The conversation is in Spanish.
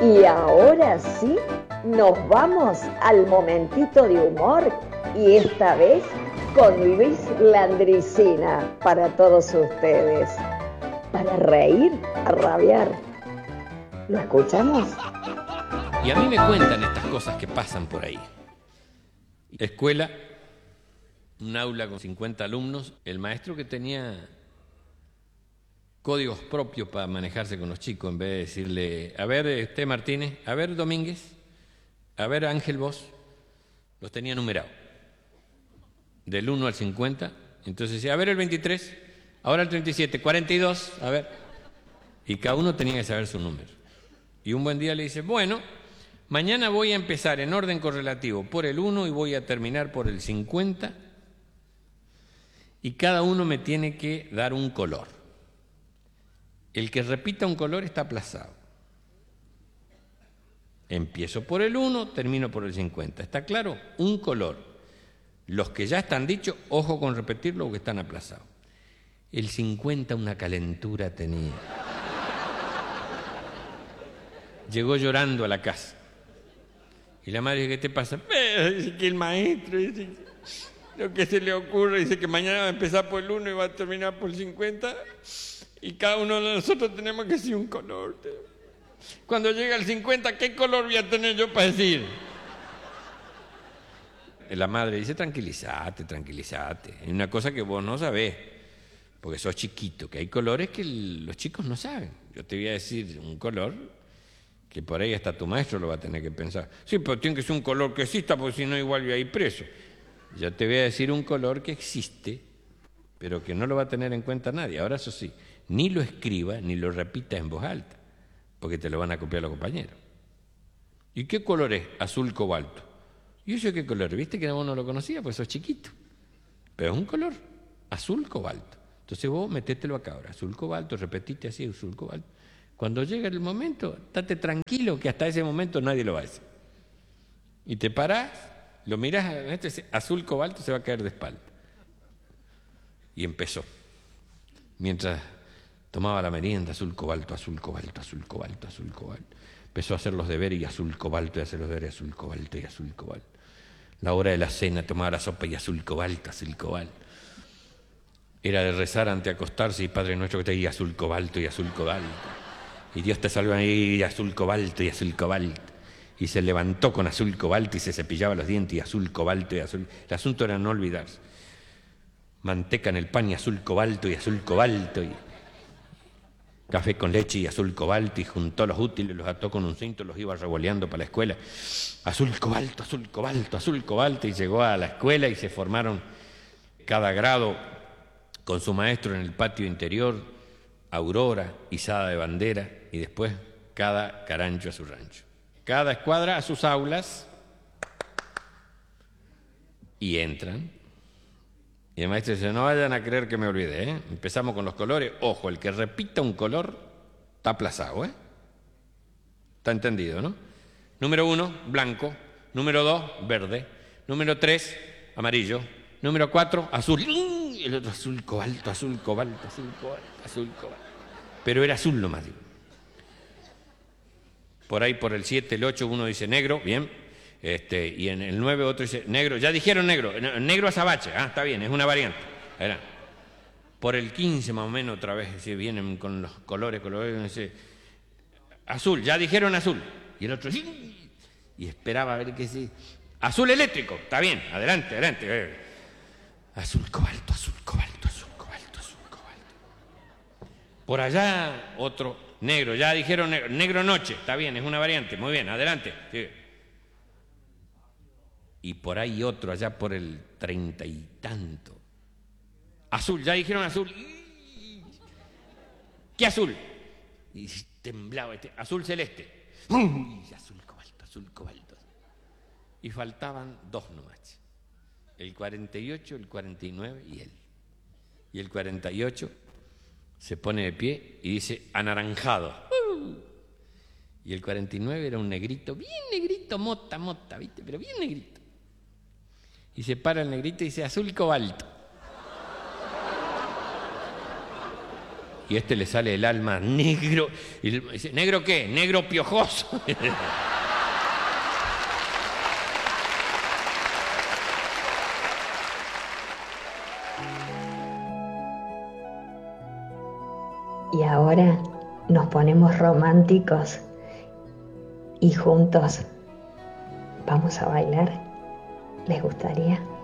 Y ahora sí, nos vamos al momentito de humor y esta vez con Luis Landricina para todos ustedes. Para reír, a rabiar. ¿Lo escuchamos? Y a mí me cuentan estas cosas que pasan por ahí. Escuela, un aula con 50 alumnos, el maestro que tenía códigos propios para manejarse con los chicos, en vez de decirle, a ver, Martínez, a ver, Domínguez, a ver, Ángel, vos, los tenía numerados, del 1 al 50, entonces decía, a ver el 23, ahora el 37, 42, a ver, y cada uno tenía que saber su número. Y un buen día le dice, bueno, mañana voy a empezar en orden correlativo por el 1 y voy a terminar por el 50, y cada uno me tiene que dar un color. El que repita un color está aplazado. Empiezo por el 1, termino por el 50. ¿Está claro? Un color. Los que ya están dichos, ojo con repetirlo porque están aplazados. El 50 una calentura tenía. Llegó llorando a la casa. Y la madre dice, ¿qué te pasa? Dice que el maestro, dice, lo que se le ocurre, dice que mañana va a empezar por el 1 y va a terminar por el 50. Y cada uno de nosotros tenemos que decir un color. Cuando llega el 50, ¿qué color voy a tener yo para decir? La madre dice, tranquilízate. Es una cosa que vos no sabés, porque sos chiquito, que hay colores que los chicos no saben. Yo te voy a decir un color que por ahí hasta tu maestro lo va a tener que pensar. Sí, pero tiene que ser un color que exista, porque si no igual voy a ir preso. Yo te voy a decir un color que existe, pero que no lo va a tener en cuenta nadie. Ahora eso sí, ni lo escriba ni lo repita en voz alta, porque te lo van a copiar los compañeros. ¿Y qué color es? Azul cobalto. ¿Y eso qué color? ¿Viste que vos no lo conocías? Pues sos chiquito. Pero es un color, azul cobalto. Entonces vos metételo acá ahora, azul cobalto, repetite así, azul cobalto. Cuando llegue el momento, estate tranquilo que hasta ese momento nadie lo va a hacer. Y te parás, lo mirás, este azul cobalto se va a caer de espalda. Y empezó. Mientras tomaba la merienda, azul cobalto, azul cobalto, azul cobalto, azul cobalto. Empezó a hacer los deberes y azul cobalto, y hacer los deberes azul cobalto y azul cobalto. La hora de la cena, tomaba la sopa y azul cobalto, azul cobalto. Era de rezar ante acostarse y Padre Nuestro que te diga azul cobalto y azul cobalto. Y Dios te salva ahí y azul cobalto y azul cobalto. Y se levantó con azul cobalto y se cepillaba los dientes y azul cobalto y azul. El asunto era no olvidarse. Manteca en el pan y azul cobalto y azul cobalto. Y café con leche y azul cobalto. Y juntó los útiles, los ató con un cinto, los iba revoleando para la escuela. Azul cobalto, azul cobalto, azul cobalto. Y llegó a la escuela y se formaron cada grado con su maestro en el patio interior, aurora, izada de bandera, y después cada carancho a su rancho. Cada escuadra a sus aulas y entran. Y el maestro dice, no vayan a creer que me olvide, ¿eh? Empezamos con los colores. Ojo, el que repita un color está aplazado, ¿eh? Está entendido, ¿no? Número 1, blanco. Número 2, verde. Número 3, amarillo. Número 4, azul. Y el otro azul cobalto, azul cobalto, azul cobalto, azul cobalto. Pero era azul nomás, digo. Por ahí, por el 7, el 8, uno dice negro, bien. Y en el 9 otro dice negro. Ya dijeron negro. Negro azabache. Ah, está bien, es una variante. Era. Por el 15 más o menos otra vez, si vienen con los colores, dice azul. Ya dijeron azul. Y el otro y esperaba a ver qué sí. Azul eléctrico. Está bien, adelante, adelante. Azul cobalto, azul cobalto, azul cobalto, azul cobalto. Por allá otro negro. Ya dijeron negro. Negro noche. Está bien, es una variante. Muy bien, adelante. Sí. Y por ahí otro, allá por el 30 y tanto. Azul, ya dijeron azul. ¿Qué azul? Y temblaba azul celeste. Azul cobalto, azul cobalto. Y faltaban 2 nomás. El 48, el 49 y él. Y el 48 se pone de pie y dice anaranjado. Y el 49 era un negrito, bien negrito, mota, ¿viste? Pero bien negrito. Y se para el negrito y dice azul cobalto. y este le sale el alma negro. Y dice, ¿negro qué? Negro piojoso. Y ahora nos ponemos románticos y juntos vamos a bailar. ¿Les gustaría?